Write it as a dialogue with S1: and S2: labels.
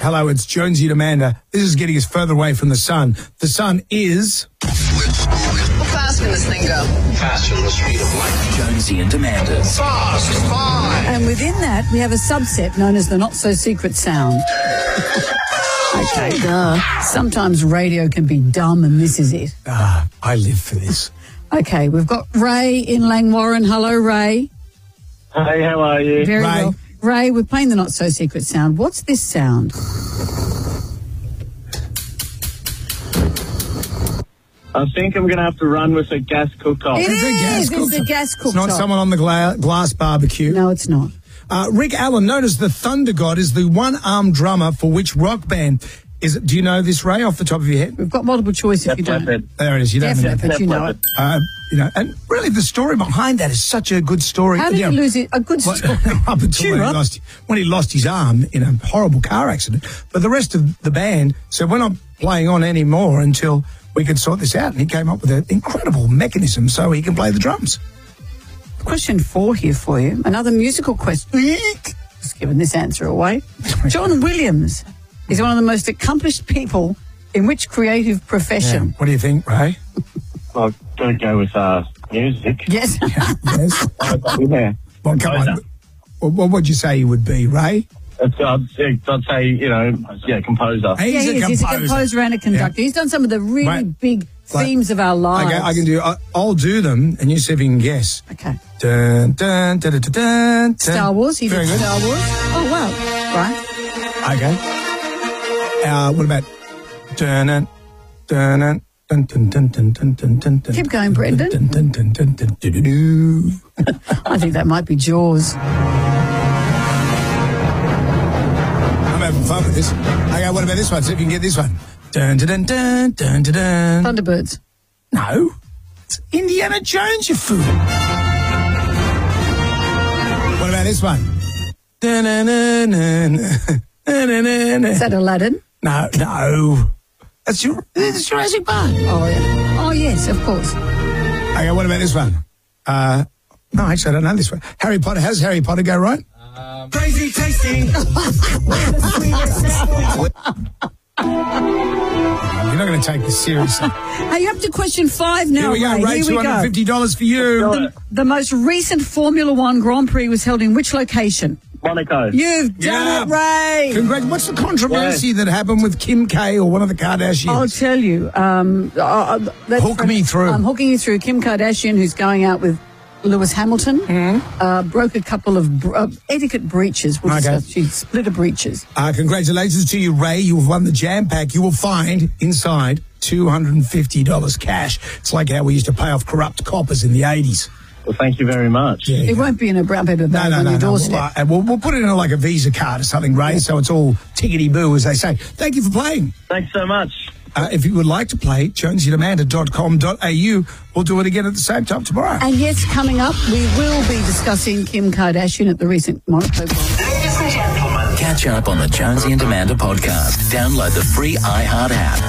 S1: Hello, it's Jonesy and Amanda. This is getting us further away from the sun. The sun is...
S2: How fast can this thing go?
S3: Faster than the speed of light.
S4: Jonesy and Amanda.
S3: Fast 5.
S5: And within that, we have a subset known as the not-so-secret sound. Okay, sometimes radio can be dumb, and this is it.
S1: I live for this.
S5: Okay, we've got Ray in Langwarrin. Hello, Ray.
S6: Hey, how are you?
S5: Very
S1: Ray.
S5: well. Ray, we're playing the not-so-secret sound. What's this sound?
S6: I think I'm going to have to run with a gas cook-off.
S5: It
S1: It's a gas
S5: is. It's
S1: cooktop.
S5: a gas cooktop.
S1: It's not someone on the glass barbecue.
S5: No, it's not.
S1: Rick Allen, known as the Thunder God, is the one-armed drummer for which rock band? Do you know this, Ray, off the top of your head?
S5: We've got multiple choice if you don't.
S1: There it is. You don't know
S5: Definitely,
S1: that.
S5: but you know it.
S1: And really the story behind that is such a good story.
S5: How did he lose it? A good story.
S1: Up until when he lost his arm in a horrible car accident. But the rest of the band said, we're not playing on anymore until we can sort this out. And he came up with an incredible mechanism so he can play the drums.
S5: Question 4 here for you. Another musical question. Just giving this answer away. John Williams is one of the most accomplished people in which creative profession?
S1: Yeah. What do you think, Ray?
S6: I've got to go with music.
S5: Yes.
S1: Yes.
S6: Yeah.
S1: Well, come on. What would you say you would be, Ray?
S6: I'd say, composer.
S5: He's a composer and a conductor. He's done some of the really big themes of our lives.
S1: Okay, I can do. I'll do them, and you see if you can guess.
S5: Okay.
S1: Dun, dun, dun, dun, dun, dun.
S5: Star Wars. He
S1: Very
S5: did
S1: good.
S5: Star Wars. Oh wow! Right.
S1: Okay. What about? Dun, dun, dun, dun, dun, dun, dun, dun, dun, dun, dun,
S5: Keep going, Brendan.
S1: dun, dun, dun, dun, dun, dun, dun, dun.
S5: I think that might be Jaws.
S1: I'm having fun with this. Okay, what about this one? See if you can get this one. Dun, dun, dun, dun, dun, dun.
S5: Thunderbirds.
S1: No, it's Indiana Jones, you fool. What about this one? Dun, dun, dun, dun, dun, dun, dun.
S5: Is that Aladdin?
S1: No. It's Jurassic Park.
S5: Oh yeah. Oh yes, of course.
S1: Okay, what about this one? No, actually, I don't know this one. Harry Potter. How's Harry Potter go, right?
S3: Crazy tasting.
S1: You're not going to take this seriously.
S5: Are you up to question 5 now?
S1: Here we go, Ray.
S5: Here we go.
S1: $250 for you.
S5: The most recent Formula One Grand Prix was held in which location?
S6: Monaco.
S5: You've done it, Ray.
S1: Congrats. What's the controversy that happened with Kim K or one of the Kardashians?
S5: I'll tell you.
S1: Hook me through.
S5: I'm hooking you through. Kim Kardashian, who's going out with Lewis Hamilton, broke a couple of etiquette breaches. We'll discuss. She split her breeches.
S1: Congratulations to you, Ray. You've won the Jam Pack. You will find inside $250 cash. It's like how we used to pay off corrupt coppers in the 80s.
S6: Well, thank you very much.
S1: Yeah,
S5: It won't be in a brown paper bag on your doorstep.
S1: We'll put it in like a Visa card or something, Ray, so it's all tickety-boo, as they say. Thank you for playing.
S6: Thanks so much.
S1: If you would like to play, jonesyandamanda.com.au. We'll do it again at the same time tomorrow.
S5: And yes, coming up, we will be discussing Kim Kardashian at the recent Monaco Grand Prix.
S4: Catch up on the Jonesy and Amanda podcast. Download the free iHeart app.